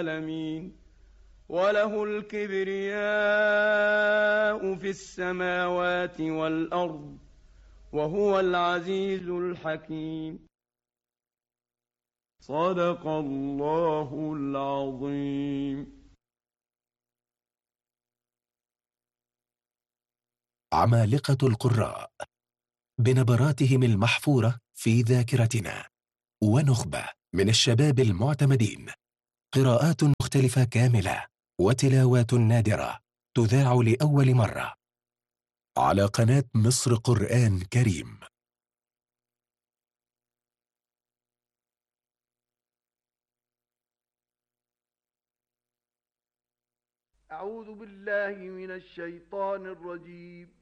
العالمين. وله الكبرياء في السماوات والأرض، وهو العزيز الحكيم. صدق الله العظيم. عمالقة القراء بنبراتهم المحفورة في ذاكرتنا، ونخبة من الشباب المعتمدين، قراءات مختلفة كاملة وتلاوات نادرة تذاع لأول مرة على قناة مصر قرآن كريم. أعوذ بالله من الشيطان الرجيم.